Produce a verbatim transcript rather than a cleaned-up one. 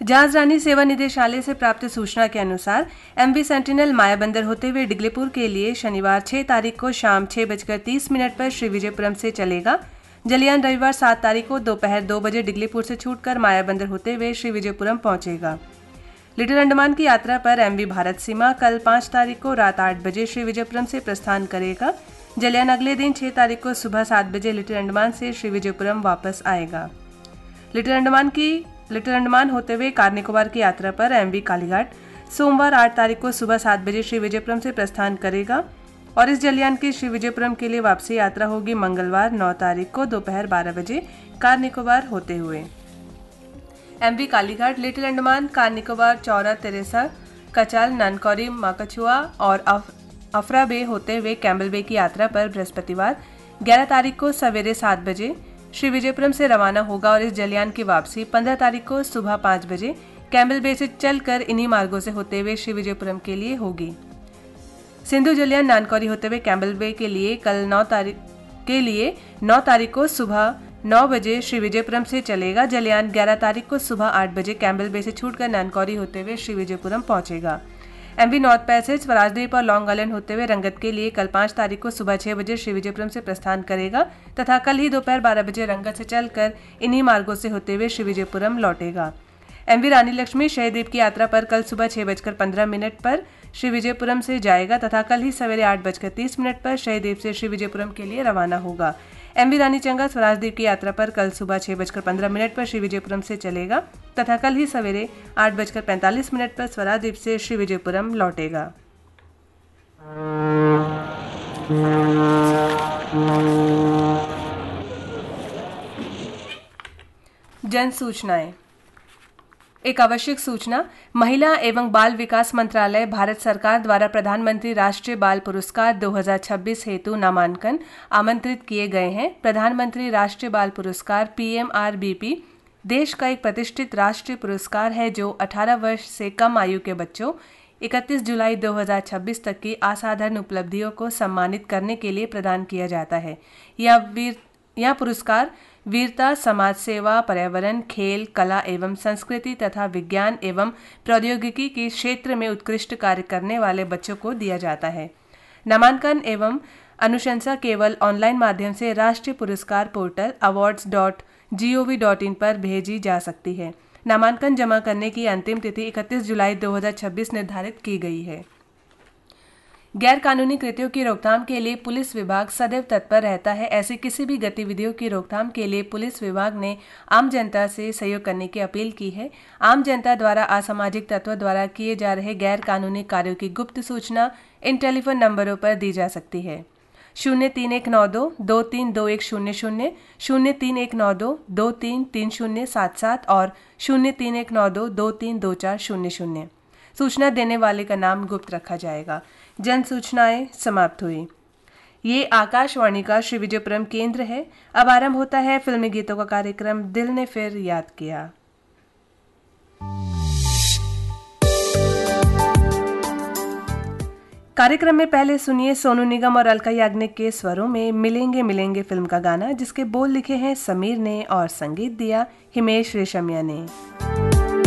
जहाज रानी सेवा निदेशालय से प्राप्त सूचना के अनुसार एमवी सेंटिनल मायाबंदर होते हुए डिगलीपुर के लिए शनिवार छह तारीख को शाम छह बजकर तीस मिनट पर श्रीविजयपुरम से चलेगा। जलयान रविवार सात तारीख को दोपहर दो बजे डिगलीपुर से छूटकर मायाबंदर होते हुए श्रीविजयपुरम पहुंचेगा। लिटिल अंडमान की यात्रा पर एमवी भारत सीमा कल पाँच तारीख को रात आठ बजे श्रीविजयपुरम से प्रस्थान करेगा। जलयान अगले दिन छह तारीख को सुबह सात बजे लिटिल अंडमान से श्रीविजयपुरम वापस आएगा। लिटिल अंडमान की लिटिल अंडमान होते हुए कार निकोबार की यात्रा पर एमवी कालीघाट सोमवार आठ तारीख को सुबह सात बजे श्रीविजयपुरम से प्रस्थान करेगा और इस जलयान की श्रीविजयपुरम के लिए वापसी यात्रा होगी मंगलवार नौ तारीख को दोपहर बारह बजे कार निकोबार होते हुए। MV Kalighat little Andaman car Nicobar Chaura Teresa कचाल नानकौरी माकचुआ और अफरा बे होते हुए कैम्बल बे की यात्रा पर बृहस्पतिवार ग्यारह तारीख को सवेरे सात बजे श्रीविजयपुरम से रवाना होगा और इस जलयान की वापसी पंद्रह तारीख को सुबह पाँच बजे कैम्बल बे से चलकर इन्हीं मार्गों से होते हुए श्रीविजयपुरम के लिए होगी। सिंधु जलयान नानकौरी होते हुए कैम्बल बे के लिए कल नौ तारीख के लिए नौ तारीख को सुबह नौ बजे श्रीविजयपुरम से चलेगा। जलयान ग्यारह तारीख को सुबह आठ बजे कैम्बल बे से छूटकर नानकौरी होते हुए श्रीविजयपुरम पहुंचेगा। एमवी नॉर्थ पैसेज स्वराजद्वीप और लॉन्ग आइलैंड होते हुए रंगत के लिए कल पाँच तारीख को सुबह छह बजे श्रीविजयपुरम से प्रस्थान करेगा तथा कल ही दोपहर बारह बजे रंगत से चलकर इन्हीं मार्गों से होते हुए श्रीविजयपुरम लौटेगा। एमवी रानी लक्ष्मी शहद्वीप की यात्रा पर कल सुबह छह बजकर पंद्रह मिनट पर श्रीविजयपुरम से जाएगा तथा कल ही सवेरे आठ बजकर तीस मिनट पर शहद्वीप से श्रीविजयपुरम के लिए रवाना होगा। एमवी रानी चंगा स्वराजद्वीप की यात्रा पर कल सुबह छह बजकर पंद्रह मिनट पर श्रीविजयपुरम से चलेगा तथा कल ही सवेरे आठ बजकर पैंतालीस मिनट पर स्वराजद्वीप से श्रीविजयपुरम लौटेगा। जन सूचनाएं। एक आवश्यक सूचना, महिला एवं बाल विकास मंत्रालय भारत सरकार द्वारा प्रधानमंत्री राष्ट्रीय बाल पुरस्कार दो हज़ार छब्बीस हेतु नामांकन आमंत्रित किए गए हैं। प्रधानमंत्री राष्ट्रीय बाल पुरस्कार P M R B P देश का एक प्रतिष्ठित राष्ट्रीय पुरस्कार है जो अठारह वर्ष से कम आयु के बच्चों इकतीस जुलाई दो हज़ार छब्बीस तक की असाधारण उपलब्धियों को सम्मानित करने के लिए प्रदान किया जाता है। यह वीर यह पुरस्कार वीरता, समाज सेवा, पर्यावरण, खेल, कला एवं संस्कृति तथा विज्ञान एवं प्रौद्योगिकी के क्षेत्र में उत्कृष्ट कार्य करने वाले बच्चों को दिया जाता है। नामांकन एवं अनुशंसा केवल ऑनलाइन माध्यम से राष्ट्रीय पुरस्कार portal awards dot G O V dot in पर भेजी जा सकती है। नामांकन जमा करने की अंतिम तिथि इकतीस जुलाई दो हज़ार छब्बीस निर्धारित की गई है। गैर कानूनी कृत्यों की रोकथाम के लिए पुलिस विभाग सदैव तत्पर रहता है। ऐसी किसी भी गतिविधियों की रोकथाम के लिए पुलिस विभाग ने आम जनता से सहयोग करने की अपील की है। आम जनता द्वारा असामाजिक तत्वों द्वारा किए जा रहे गैर कानूनी कार्यों की गुप्त सूचना इन टेलीफोन नंबरों पर दी जा सकती है। शून्य तीन एक नौ दो दो तीन दो एक शून्य शून्य, शून्य तीन एक नौ दो दो तीन तीन शून्य सात सात और शून्य तीन एक नौ दो दो तीन दो चार शून्य शून्य। सूचना देने वाले का नाम गुप्त रखा जाएगा। जन सूचनाएं समाप्त हुई। ये आकाशवाणी का श्रीविजयपुरम केंद्र है। अब आरंभ होता है फिल्मी गीतों का कार्यक्रम दिल ने फिर याद किया। कार्यक्रम में पहले सुनिए सोनू निगम और अलका याग्निक के स्वरों में मिलेंगे मिलेंगे फिल्म का गाना, जिसके बोल लिखे हैं समीर ने और संगीत दिया हिमेश रेशमिया ने।